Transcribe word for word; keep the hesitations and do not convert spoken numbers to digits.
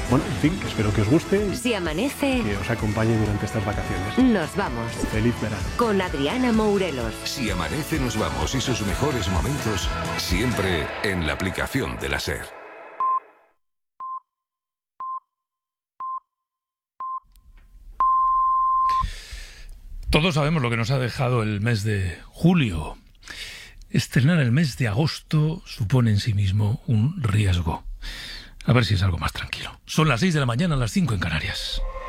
Bueno, en fin, que espero que os guste. Si amanece, que os acompañe durante estas vacaciones. Nos vamos. Feliz verano. Con Adriana Mourelos. Si amanece, nos vamos y sus mejores momentos siempre en la aplicación de la SER. Todos sabemos lo que nos ha dejado el mes de julio. Estrenar el mes de agosto supone en sí mismo un riesgo. A ver si es algo más tranquilo. Son las seis de la mañana, las cinco en Canarias.